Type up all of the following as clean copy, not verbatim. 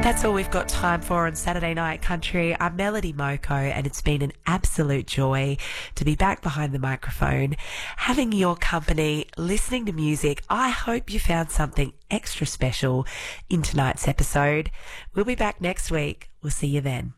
That's all we've got time for on Saturday Night Country. I'm Melody Moko, and it's been an absolute joy to be back behind the microphone, having your company, listening to music. I hope you found something extra special in tonight's episode. We'll be back next week. We'll see you then.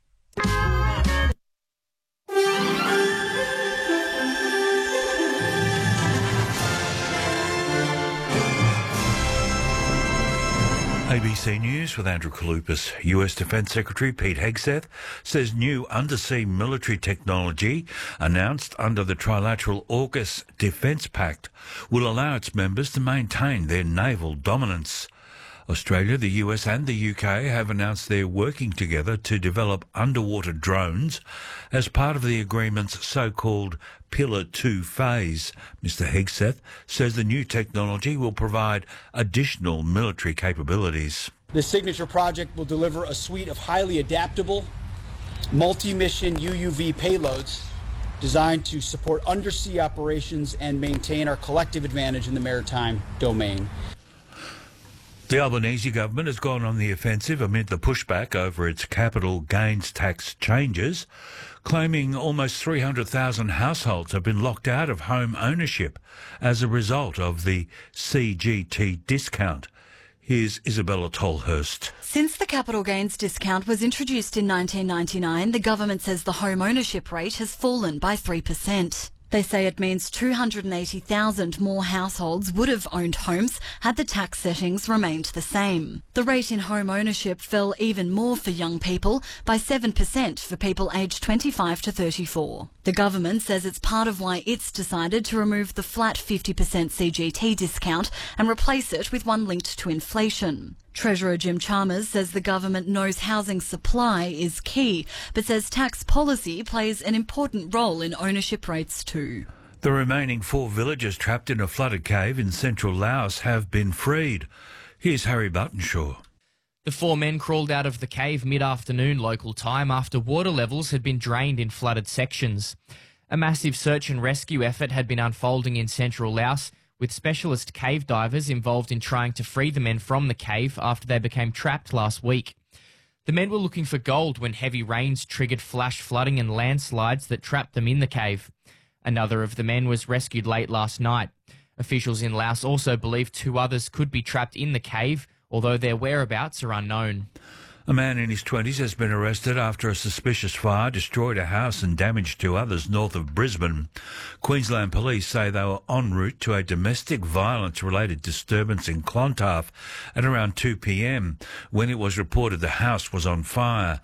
ABC News with Andrew Kalupas. US Defence Secretary Pete Hegseth says new undersea military technology announced under the trilateral AUKUS Defence Pact will allow its members to maintain their naval dominance. Australia, the US and the UK have announced they're working together to develop underwater drones as part of the agreement's so-called Pillar 2 phase. Mr Hegseth says the new technology will provide additional military capabilities. The Signature project will deliver a suite of highly adaptable, multi-mission UUV payloads designed to support undersea operations and maintain our collective advantage in the maritime domain. The Albanese government has gone on the offensive amid the pushback over its capital gains tax changes, claiming almost 300,000 households have been locked out of home ownership as a result of the CGT discount. Here's Isabella Tolhurst. Since the capital gains discount was introduced in 1999, the government says the home ownership rate has fallen by 3%. They say it means 280,000 more households would have owned homes had the tax settings remained the same. The rate in home ownership fell even more for young people, by 7% for people aged 25 to 34. The government says it's part of why it's decided to remove the flat 50% CGT discount and replace it with one linked to inflation. Treasurer Jim Chalmers says the government knows housing supply is key, but says tax policy plays an important role in ownership rates too. The remaining 4 villagers trapped in a flooded cave in central Laos have been freed. Here's Harry Buttonshaw. The 4 men crawled out of the cave mid-afternoon local time after water levels had been drained in flooded sections. A massive search and rescue effort had been unfolding in central Laos, with specialist cave divers involved in trying to free the men from the cave after they became trapped last week. The men were looking for gold when heavy rains triggered flash flooding and landslides that trapped them in the cave. Another of the men was rescued late last night. Officials in Laos also believe 2 others could be trapped in the cave, although their whereabouts are unknown. A man in his 20s has been arrested after a suspicious fire destroyed a house and damaged 2 others north of Brisbane. Queensland police say they were en route to a domestic violence-related disturbance in Clontarf at around 2 p.m. when it was reported the house was on fire.